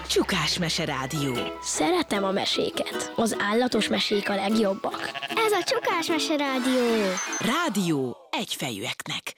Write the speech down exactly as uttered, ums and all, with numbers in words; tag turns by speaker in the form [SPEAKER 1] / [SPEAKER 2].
[SPEAKER 1] Csukás-mese rádió.
[SPEAKER 2] Szeretem a meséket. Az állatos mesék a legjobbak.
[SPEAKER 3] Ez a Csukás-mese rádió.
[SPEAKER 1] Rádió egyfejűeknek.